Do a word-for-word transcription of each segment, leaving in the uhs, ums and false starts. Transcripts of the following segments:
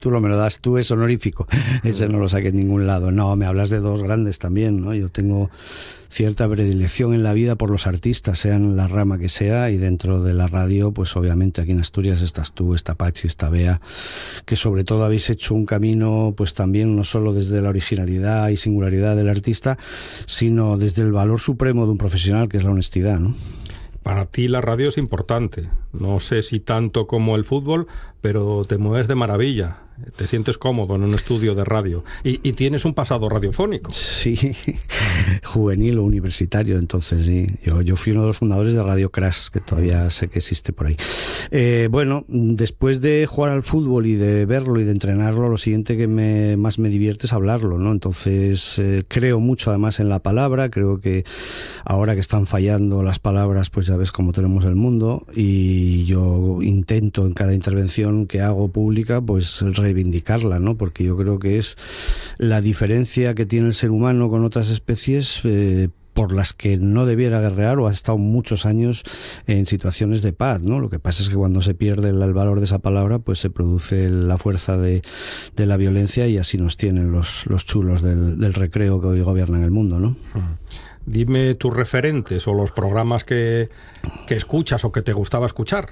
Tú lo me lo das, tú es honorífico, ese no lo saqué en ningún lado. No, me hablas de dos grandes también, ¿no? Yo tengo cierta predilección en la vida por los artistas, sean la rama que sea, y dentro de la radio, pues obviamente aquí en Asturias estás tú, está Pachi, está Bea, que sobre todo habéis hecho un camino, pues también no solo desde la originalidad y singularidad del artista, sino desde el valor supremo de un profesional, que es la honestidad, ¿no? Para ti la radio es importante, no sé si tanto como el fútbol, pero te mueves de maravilla, te sientes cómodo en un estudio de radio y, y tienes un pasado radiofónico. Sí, juvenil o universitario, entonces sí. Yo, yo fui uno de los fundadores de Radio Crash, que todavía sé que existe por ahí. Eh, bueno, después de jugar al fútbol y de verlo y de entrenarlo, lo siguiente que me, más me divierte es hablarlo, ¿no? Entonces eh, creo mucho además en la palabra, creo que ahora que están fallando las palabras, pues ya ves cómo tenemos el mundo, y yo intento en cada intervención que hago pública, pues reivindicarla, ¿no? Porque yo creo que es la diferencia que tiene el ser humano con otras especies, eh, por las que no debiera guerrear o ha estado muchos años en situaciones de paz, ¿no? Lo que pasa es que cuando se pierde el, el valor de esa palabra, pues se produce la fuerza de, de la violencia, y así nos tienen los, los chulos del, del recreo que hoy gobiernan el mundo, ¿no? Dime tus referentes o los programas que, que escuchas o que te gustaba escuchar.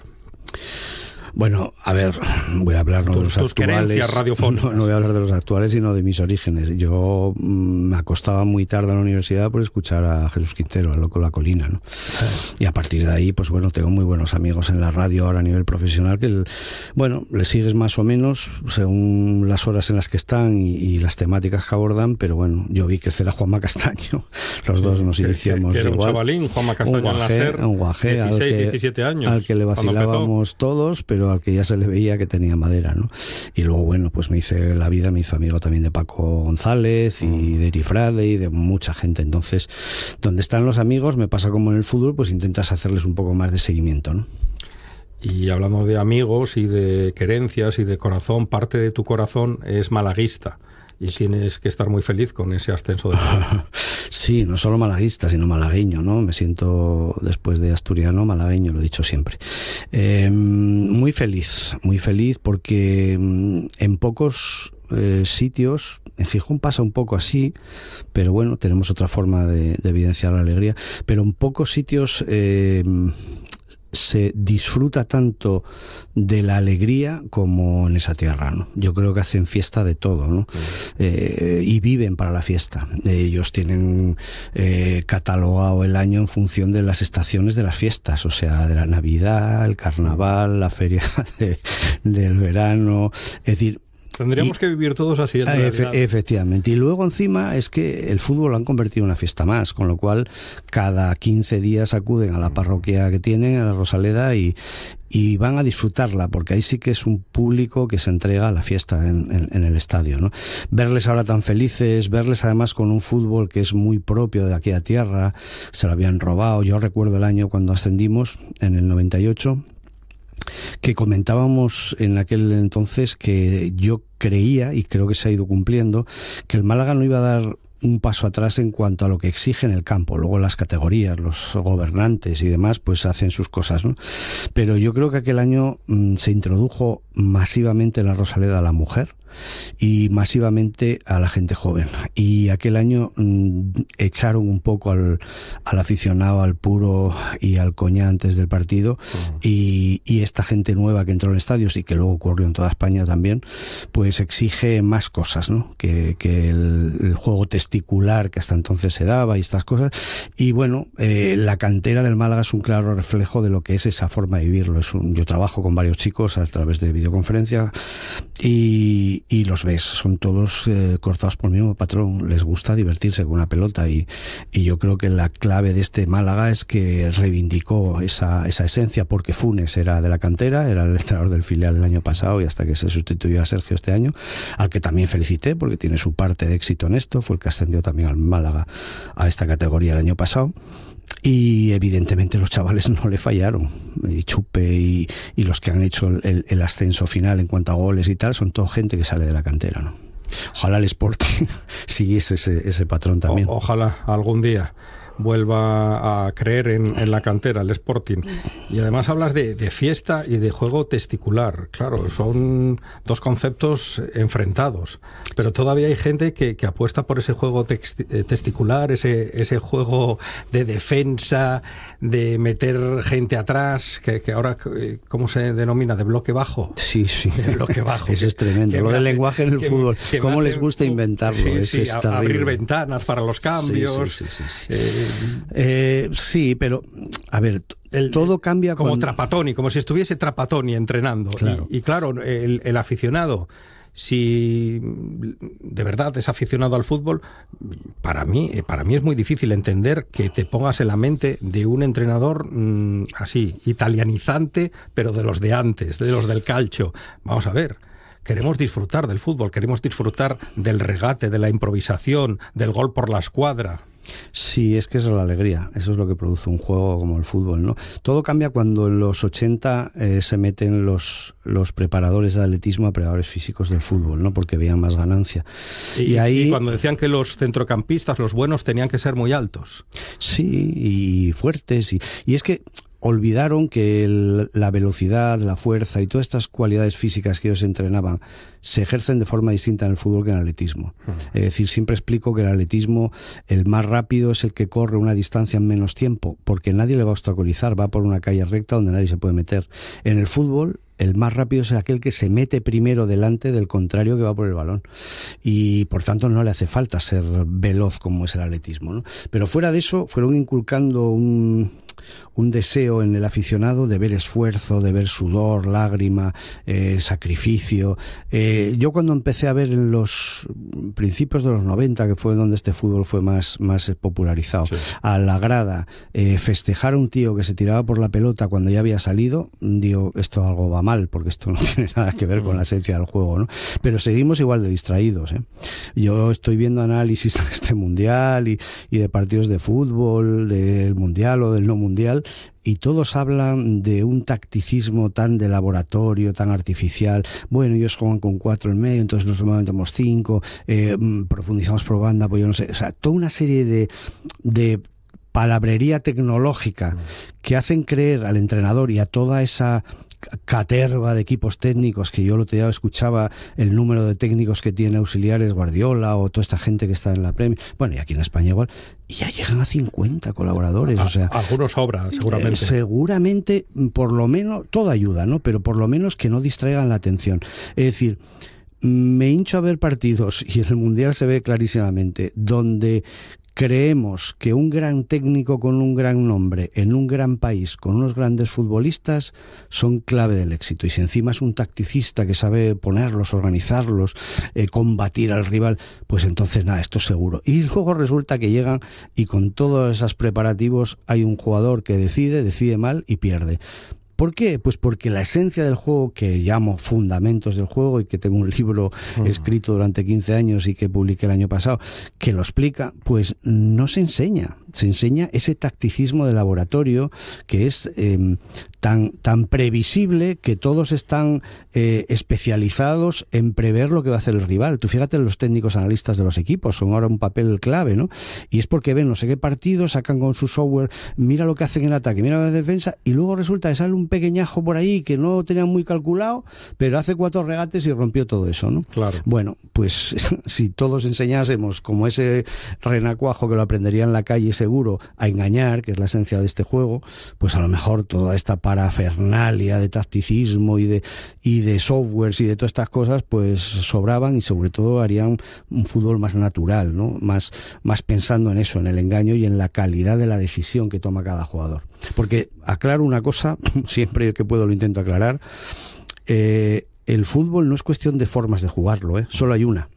Bueno, a ver, voy a hablar no de los tus actuales, radiofónicas. No, no voy a hablar de los actuales, sino de mis orígenes. Yo mmm, me acostaba muy tarde en la universidad por escuchar a Jesús Quintero, al Loco de la Colina, ¿no? Sí. Y a partir de ahí, pues bueno, tengo muy buenos amigos en la radio ahora a nivel profesional, que, el, bueno, le sigues más o menos según las horas en las que están y, y las temáticas que abordan, pero bueno, yo vi que era Juanma Castaño, los dos nos iniciamos que era igual. Un chavalín, Juanma Castaño, un guajé, en la SER, un guajé, dieciséis, al que, diecisiete años. Al que le vacilábamos todos, pero al que ya se le veía que tenía madera, ¿no? Y luego, bueno, pues me hice la vida, me hizo amigo también de Paco González y de Eri Frade y de mucha gente. Entonces, donde están los amigos, me pasa como en el fútbol, pues intentas hacerles un poco más de seguimiento, ¿no? Y hablando de amigos y de querencias y de corazón, parte de tu corazón es malaguista. Y tienes que estar muy feliz con ese ascenso de Sí, no solo malaguista, sino malagueño, ¿no? Me siento, después de asturiano, malagueño, lo he dicho siempre. Eh, muy feliz, muy feliz, porque en pocos eh, sitios, en Gijón pasa un poco así, pero bueno, tenemos otra forma de, de evidenciar la alegría, pero en pocos sitios Eh, se disfruta tanto de la alegría como en esa tierra, ¿no? Yo creo que hacen fiesta de todo, ¿no? Sí. Eh, y viven para la fiesta. Ellos tienen eh, catalogado el año en función de las estaciones de las fiestas, o sea, de la Navidad, el Carnaval, la feria de, del verano, es decir, tendríamos y, que vivir todos así en efe, efectivamente. Y luego encima es que el fútbol lo han convertido en una fiesta más, con lo cual cada quince días acuden a la parroquia que tienen, a la Rosaleda, y, y van a disfrutarla, porque ahí sí que es un público que se entrega a la fiesta en, en, en el estadio, ¿no? Verles ahora tan felices, verles además con un fútbol que es muy propio de aquella tierra, se lo habían robado. Yo recuerdo el año cuando ascendimos, en el noventa y ocho, que comentábamos en aquel entonces que yo creía, y creo que se ha ido cumpliendo, que el Málaga no iba a dar un paso atrás en cuanto a lo que exige en el campo. Luego las categorías, los gobernantes y demás, pues hacen sus cosas, ¿no? Pero yo creo que aquel año mmm, se introdujo masivamente en la Rosaleda a la mujer y masivamente a la gente joven. Y aquel año mmm, echaron un poco al, al aficionado, al puro y al coña antes del partido, uh-huh. y, y esta gente nueva que entró en estadios y que luego ocurrió en toda España también, pues exige más cosas, ¿no? Que, que el, el juego testicular que hasta entonces se daba y estas cosas. Y bueno, eh, la cantera del Málaga es un claro reflejo de lo que es esa forma de vivirlo. Es un, yo trabajo con varios chicos a través de videoconferencia y y los ves, son todos eh, cortados por el mismo patrón, les gusta divertirse con una pelota, y, y yo creo que la clave de este Málaga es que reivindicó esa, esa esencia, porque Funes era de la cantera, era el entrenador del filial el año pasado y hasta que se sustituyó a Sergio este año, al que también felicité porque tiene su parte de éxito en esto, fue el que ascendió también al Málaga a esta categoría el año pasado. Y evidentemente los chavales no le fallaron, y Chupe y, y los que han hecho el, el ascenso final en cuanto a goles y tal, son toda gente que sale de la cantera, ¿no? Ojalá el Sporting siguiese ese, ese patrón también. O, ojalá algún día. vuelva a creer en, en la cantera, el Sporting. Y además hablas de, de fiesta y de juego testicular. Claro, son dos conceptos enfrentados, pero todavía hay gente que, que apuesta por ese juego texti- testicular, ese, ese juego de defensa, de meter gente atrás, que, que ahora, ¿cómo se denomina? ¿De bloque bajo? Sí, sí. De bloque bajo. Eso es tremendo. Lo del lenguaje en el que, fútbol, que cómo hace, les gusta inventarlo. Sí, es, sí, es a, abrir ventanas para los cambios. Sí, sí, sí, sí, sí. Eh, eh, sí, pero, a ver, el, todo cambia como cuando... Trapattoni, como si estuviese Trapattoni entrenando. Claro. Y, y claro, el, el aficionado, si de verdad es aficionado al fútbol, para mí, para mí es muy difícil entender que te pongas en la mente de un entrenador mmm, así, italianizante, pero de los de antes, de los del calcio. Vamos a ver. Queremos disfrutar del fútbol, queremos disfrutar del regate, de la improvisación, del gol por la escuadra. Sí, es que eso es la alegría, eso es lo que produce un juego como el fútbol, ¿no? Todo cambia cuando en los ochenta eh, se meten los, los preparadores de atletismo a preparadores físicos del fútbol, ¿no? Porque veían más ganancia. Y, y ahí y cuando decían que los centrocampistas, los buenos, tenían que ser muy altos. Sí, y fuertes, y, y es que olvidaron que el, la velocidad, la fuerza y todas estas cualidades físicas que ellos entrenaban se ejercen de forma distinta en el fútbol que en el atletismo. Uh-huh. Es decir, siempre explico que el atletismo, el más rápido es el que corre una distancia en menos tiempo, porque nadie le va a obstaculizar, va por una calle recta donde nadie se puede meter. En el fútbol, el más rápido es aquel que se mete primero delante del contrario que va por el balón. Y por tanto no le hace falta ser veloz como es el atletismo, ¿no? Pero fuera de eso, fueron inculcando un... un deseo en el aficionado de ver esfuerzo, de ver sudor, lágrima, eh, sacrificio. Eh, yo cuando empecé a ver en los principios de los noventa, que fue donde este fútbol fue más, más popularizado, sí, a la grada, eh, festejar a un tío que se tiraba por la pelota cuando ya había salido, digo, esto algo va mal, porque esto no tiene nada que ver con la esencia del juego, ¿no? Pero seguimos igual de distraídos, ¿eh? Yo estoy viendo análisis de este mundial y, y de partidos de fútbol, del mundial o del no mundial, y todos hablan de un tacticismo tan de laboratorio, tan artificial. Bueno, ellos juegan con cuatro en medio, entonces nosotros metemos cinco, eh, profundizamos por banda, pues yo no sé, o sea, toda una serie de, de palabrería tecnológica que hacen creer al entrenador y a toda esa caterva de equipos técnicos, que yo el otro día escuchaba el número de técnicos que tiene auxiliares Guardiola o toda esta gente que está en la Premier, bueno, y aquí en España igual, y ya llegan a cincuenta colaboradores, a, o sea... Algunos sobran, seguramente. Eh, seguramente, por lo menos, todo ayuda, ¿no? Pero por lo menos que no distraigan la atención. Es decir, me hincho a ver partidos, y en el Mundial se ve clarísimamente, donde creemos que un gran técnico con un gran nombre en un gran país con unos grandes futbolistas son clave del éxito, y si encima es un tacticista que sabe ponerlos, organizarlos, eh, combatir al rival, pues entonces nada, esto es seguro. Y luego resulta que llegan y con todos esos preparativos hay un jugador que decide, decide mal y pierde. ¿Por qué? Pues porque la esencia del juego, que llamo fundamentos del juego y que tengo un libro uh-huh. escrito durante quince años y que publiqué el año pasado, que lo explica, pues no se enseña. Se enseña ese tacticismo de laboratorio que es eh, tan, tan previsible, que todos están eh, especializados en prever lo que va a hacer el rival. Tú fíjate, los técnicos analistas de los equipos son ahora un papel clave, ¿no? Y es porque ven no sé qué partido, sacan con su software, mira lo que hacen en ataque, mira lo que hacen en defensa, y luego resulta que sale un pequeñajo por ahí que no tenían muy calculado, pero hace cuatro regates y rompió todo eso, ¿no? Claro. Bueno, pues si todos enseñásemos como ese renacuajo que lo aprendería en la calle seguro a engañar, que es la esencia de este juego, pues a lo mejor toda esta parafernalia de tacticismo y de y de softwares y de todas estas cosas pues sobraban, y sobre todo harían un fútbol más natural, ¿no? Más, más pensando en eso, en el engaño y en la calidad de la decisión que toma cada jugador. Porque aclaro una cosa, siempre que puedo lo intento aclarar, eh, el fútbol no es cuestión de formas de jugarlo, ¿eh? Solo hay una,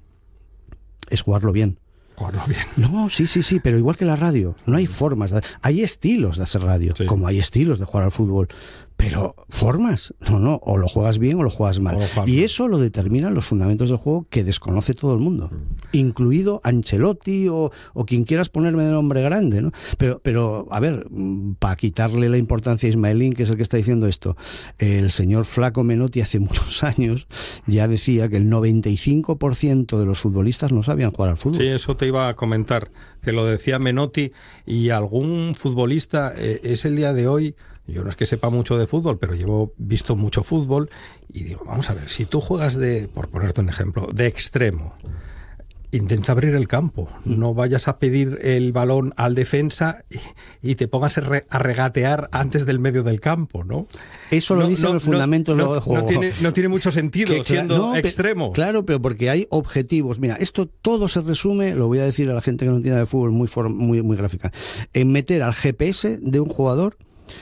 es jugarlo bien. Jugarlo bien. No, sí, sí, sí, pero igual que la radio, no hay formas, de, hay estilos de hacer radio, sí, como hay estilos de jugar al fútbol, pero formas, no, no, o lo juegas bien o lo juegas mal. Lo juegas y mal. Eso lo determinan los fundamentos del juego que desconoce todo el mundo, mm. incluido Ancelotti o, o quien quieras ponerme de nombre grande, ¿no? Pero, pero a ver, para quitarle la importancia a Ismailín, que es el que está diciendo esto, el señor Flaco Menotti hace muchos años ya decía que el noventa y cinco por ciento de los futbolistas no sabían jugar al fútbol. Sí, eso te iba a comentar, que lo decía Menotti, y algún futbolista eh, es el día de hoy. Yo no es que sepa mucho de fútbol, pero llevo visto mucho fútbol y digo, vamos a ver, si tú juegas de, por ponerte un ejemplo, de extremo, intenta abrir el campo, no vayas a pedir el balón al defensa y, y te pongas a, re, a regatear antes del medio del campo, ¿no? Eso lo no, dicen no, los fundamentos no, luego de juego. No tiene, no tiene mucho sentido que, siendo no, extremo. Pe, claro, pero porque hay objetivos. Mira, esto todo se resume, lo voy a decir a la gente que no entiende de fútbol muy, muy, muy gráfica, en meter al G P S de un jugador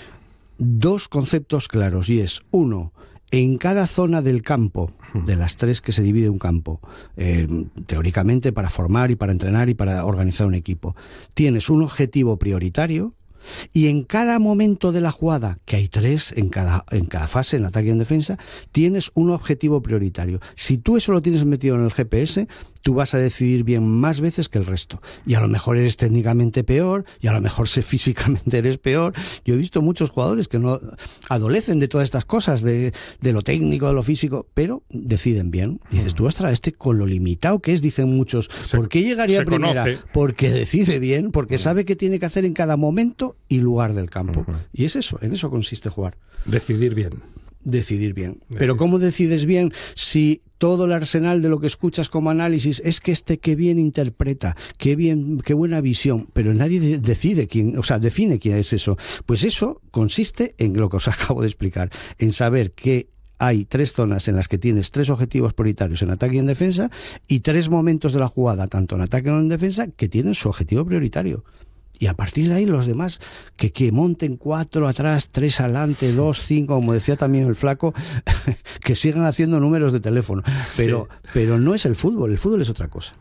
dos conceptos claros, y es, uno, en cada zona del campo, de las tres que se divide un campo, eh, teóricamente para formar y para entrenar y para organizar un equipo, tienes un objetivo prioritario, y en cada momento de la jugada, que hay tres en cada, en cada fase, en ataque y en defensa, tienes un objetivo prioritario. Si tú eso lo tienes metido en el G P S, tú vas a decidir bien más veces que el resto. Y a lo mejor eres técnicamente peor, y a lo mejor se físicamente eres peor. Yo he visto muchos jugadores que no adolecen de todas estas cosas, de, de lo técnico, de lo físico, pero deciden bien. Y dices, tú, ostras, este con lo limitado que es, dicen muchos, se, ¿por qué llegaría a primera? Conoce. Porque decide bien, porque sabe qué tiene que hacer en cada momento y lugar del campo. Uh-huh. Y es eso, en eso consiste jugar. Decidir bien. Decidir bien. Decidir. Pero ¿cómo decides bien si todo el arsenal de lo que escuchas como análisis es que este qué bien interpreta, qué bien, qué buena visión, pero nadie decide quién, o sea, define quién es eso? Pues eso consiste en lo que os acabo de explicar, en saber que hay tres zonas en las que tienes tres objetivos prioritarios en ataque y en defensa, y tres momentos de la jugada, tanto en ataque como en defensa, que tienen su objetivo prioritario. Y a partir de ahí los demás, que, que monten cuatro atrás, tres adelante, dos, cinco, como decía también el Flaco, que sigan haciendo números de teléfono. Pero, sí. pero no es el fútbol, el fútbol es otra cosa.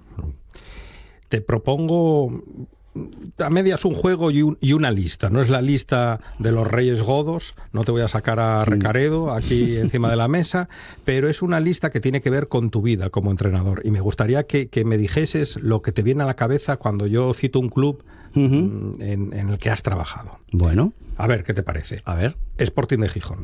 Te propongo a medias un juego y, un, y una lista. No es la lista de los Reyes Godos, no te voy a sacar a Recaredo aquí encima de la mesa, pero es una lista que tiene que ver con tu vida como entrenador. Y me gustaría que, que me dijeses lo que te viene a la cabeza cuando yo cito un club uh-huh. en, en el que has trabajado. Bueno. A ver, ¿qué te parece? A ver. Sporting de Gijón.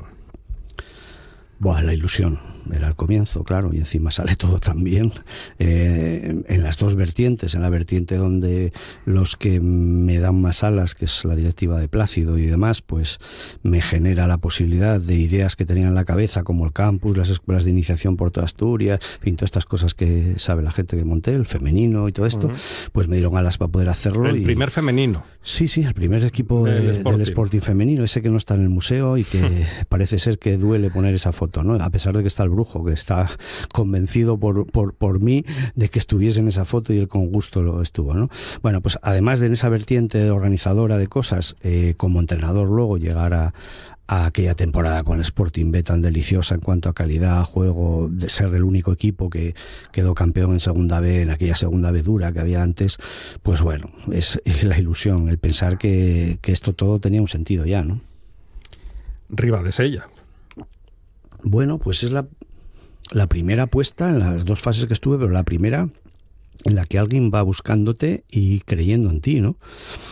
Buah, la ilusión. Era el comienzo, claro, y encima sale todo tan bien. Eh, en las dos vertientes, en la vertiente donde los que me dan más alas, que es la directiva de Plácido y demás, pues me genera la posibilidad de ideas que tenía en la cabeza, como el campus, las escuelas de iniciación por toda Asturias, en fin, todas estas cosas que sabe la gente que monté, el femenino y todo esto, uh-huh. pues me dieron alas para poder hacerlo. El y... primer femenino. Sí, sí, el primer equipo del, de, Sporting. del Sporting femenino, ese que no está en el museo y que parece ser que duele poner esa foto, ¿no? A pesar de que está el Brujo, que está convencido por, por, por mí de que estuviese en esa foto, y él con gusto lo estuvo, ¿no? Bueno, pues además de en esa vertiente organizadora de cosas, eh, como entrenador luego llegar a, a aquella temporada con el Sporting B tan deliciosa en cuanto a calidad, juego, de ser el único equipo que quedó campeón en segunda B, en aquella segunda B dura que había antes, pues bueno, es, es la ilusión, el pensar que, que esto todo tenía un sentido ya, ¿no? Rivales ella. Bueno, pues es la, la primera apuesta en las dos fases que estuve, pero la primera en la que alguien va buscándote y creyendo en ti, ¿no?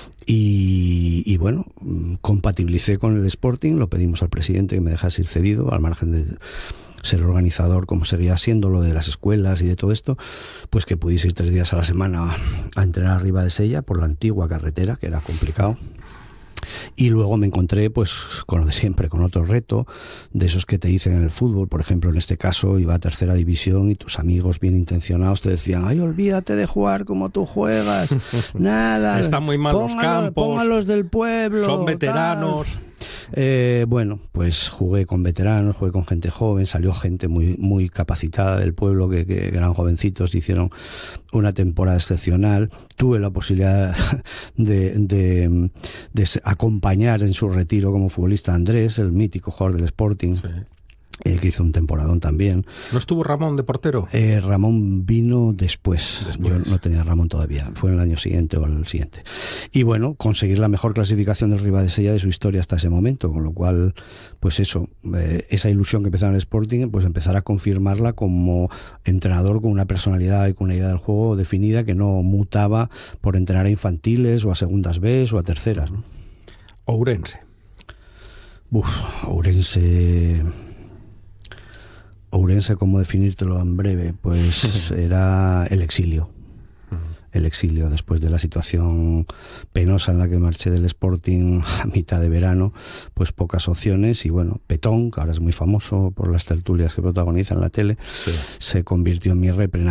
Y, y bueno, compatibilicé con el Sporting, lo pedimos al presidente que me dejase ir cedido, al margen de ser organizador, como seguía siendo lo de las escuelas y de todo esto, pues que pudiese ir tres días a la semana a entrenar arriba de Sella por la antigua carretera, que era complicado. Y luego me encontré pues con lo de siempre, con otro reto de esos que te dicen en el fútbol. Por ejemplo, en este caso iba a tercera división y tus amigos bien intencionados te decían: ay, olvídate de jugar como tú juegas, nada, están muy mal los campos, póngalos del pueblo, son veteranos. Eh, bueno, pues jugué con veteranos, jugué con gente joven, salió gente muy muy capacitada del pueblo que, que eran jovencitos, hicieron una temporada excepcional. Tuve la posibilidad de, de, de acompañar en su retiro como futbolista a Andrés, el mítico jugador del Sporting. Sí. Eh, que hizo un temporadón también. ¿No estuvo Ramón de portero? Eh, Ramón vino después. después. Yo no tenía a Ramón todavía. Fue en el año siguiente o el siguiente. Y bueno, conseguir la mejor clasificación del Ribadesella de su historia hasta ese momento, con lo cual, pues eso, eh, esa ilusión que empezaba en el Sporting, pues empezar a confirmarla como entrenador con una personalidad y con una idea del juego definida que no mutaba por entrenar a infantiles o a segundas B o a terceras, ¿no? Ourense. Uf, Ourense... Ourense, ¿cómo definírtelo en breve? Pues era el exilio. El exilio, después de la situación penosa en la que marché del Sporting a mitad de verano, pues pocas opciones y bueno, Petón, que ahora es muy famoso por las tertulias que protagoniza en la tele, sí. se convirtió en mi repre